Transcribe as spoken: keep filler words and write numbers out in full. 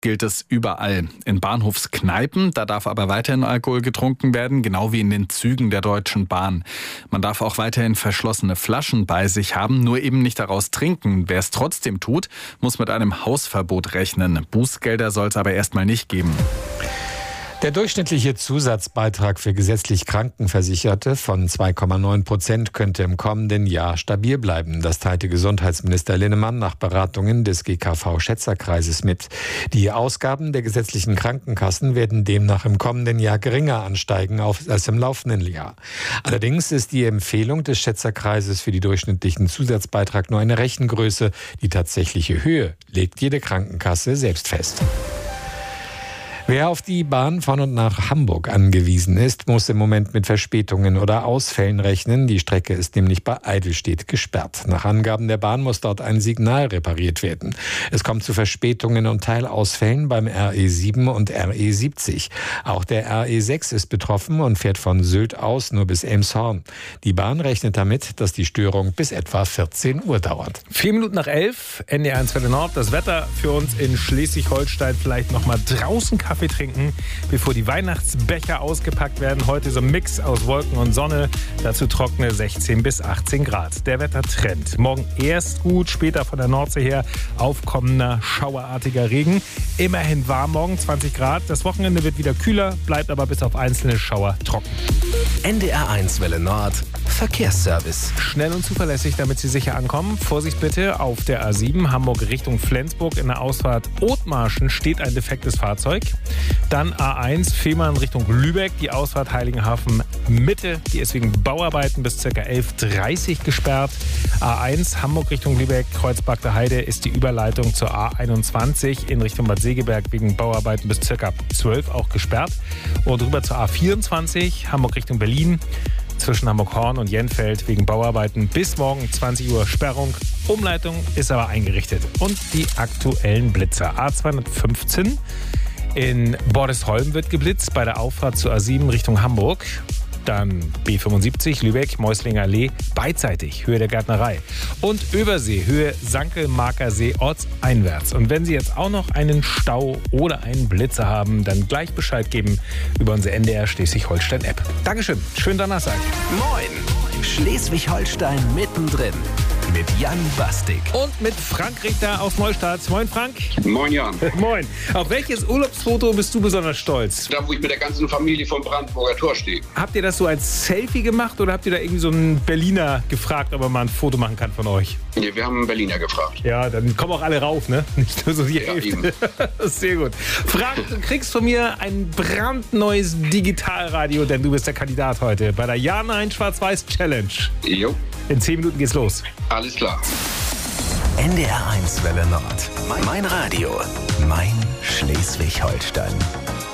gilt es überall. In Bahnhofskneipen, da darf aber weiterhin Alkohol getrunken werden, genau wie in den Zügen der Deutschen Bahn. Man darf auch weiterhin verschlossene Flaschen bei sich haben, nur eben nicht daraus trinken. Wer es trotzdem tut, muss mit einem Hausverbot rechnen. Bußgelder soll es aber erstmal nicht geben. Der durchschnittliche Zusatzbeitrag für gesetzlich Krankenversicherte von zwei Komma neun Prozent könnte im kommenden Jahr stabil bleiben. Das teilte Gesundheitsminister Linnemann nach Beratungen des G K V-Schätzerkreises mit. Die Ausgaben der gesetzlichen Krankenkassen werden demnach im kommenden Jahr geringer ansteigen als im laufenden Jahr. Allerdings ist die Empfehlung des Schätzerkreises für die durchschnittlichen Zusatzbeitrag nur eine Rechengröße. Die tatsächliche Höhe legt jede Krankenkasse selbst fest. Wer auf die Bahn von und nach Hamburg angewiesen ist, muss im Moment mit Verspätungen oder Ausfällen rechnen. Die Strecke ist nämlich bei Eidelstedt gesperrt. Nach Angaben der Bahn muss dort ein Signal repariert werden. Es kommt zu Verspätungen und Teilausfällen beim R E sieben und R E siebzig. Auch der R E sechs ist betroffen und fährt von Sylt aus nur bis Elmshorn. Die Bahn rechnet damit, dass die Störung bis etwa vierzehn Uhr dauert. Vier Minuten nach elf, N D R eins Welle Nord. Das Wetter für uns in Schleswig-Holstein. Vielleicht noch mal draußen Kaffee trinken, bevor die Weihnachtsbecher ausgepackt werden. Heute so ein Mix aus Wolken und Sonne. Dazu trockene sechzehn bis achtzehn Grad. Der Wettertrend. Morgen erst gut, später von der Nordsee her aufkommender, schauerartiger Regen. Immerhin warm morgen, zwanzig Grad. Das Wochenende wird wieder kühler, bleibt aber bis auf einzelne Schauer trocken. N D R eins Welle Nord. Verkehrsservice. Schnell und zuverlässig, damit Sie sicher ankommen. Vorsicht bitte, auf der A sieben Hamburg Richtung Flensburg in der Ausfahrt Othmarschen steht ein defektes Fahrzeug. Dann A eins Fehmarn Richtung Lübeck, die Ausfahrt Heiligenhafen Mitte, die ist wegen Bauarbeiten bis ca. elf Uhr dreißig gesperrt. A eins Hamburg Richtung Lübeck, Kreuzberg Heide ist die Überleitung zur A einundzwanzig in Richtung Bad Segeberg wegen Bauarbeiten bis ca. zwölf Uhr auch gesperrt. Und rüber zur A vierundzwanzig Hamburg Richtung Berlin. Zwischen Hamburg-Horn und Jenfeld wegen Bauarbeiten bis morgen zwanzig Uhr Sperrung. Umleitung ist aber eingerichtet. Und die aktuellen Blitzer. A zweihundertfünfzehn in Bordesholm wird geblitzt bei der Auffahrt zur A sieben Richtung Hamburg. Dann B fünfundsiebzig Lübeck, Mäuslinger Allee, beidseitig, Höhe der Gärtnerei. Und Übersee, Höhe Sankel-Marker-See, ortseinwärts. Und wenn Sie jetzt auch noch einen Stau oder einen Blitzer haben, dann gleich Bescheid geben über unsere N D R Schleswig-Holstein-App. Dankeschön, schönen Donnerstag. Moin, Schleswig-Holstein mittendrin. Mit Jan Bastik. Und mit Frank Richter aus Neustadt. Moin, Frank. Moin, Jan. Moin. Auf welches Urlaubsfoto bist du besonders stolz? Da, wo ich mit der ganzen Familie vom Brandenburger Tor stehe. Habt ihr das so als Selfie gemacht oder habt ihr da irgendwie so einen Berliner gefragt, ob er mal ein Foto machen kann von euch? Nee, wir haben einen Berliner gefragt. Ja, dann kommen auch alle rauf, ne? Nicht nur so die Ja, Hälfte. Sehr gut. Frank, du kriegst von mir ein brandneues Digitalradio, denn du bist der Kandidat heute bei der Ja-Nein-Schwarz-Weiß-Challenge. Jo. In zehn Minuten geht's los. Alles klar. N D R eins Welle Nord. Mein Radio. Mein Schleswig-Holstein.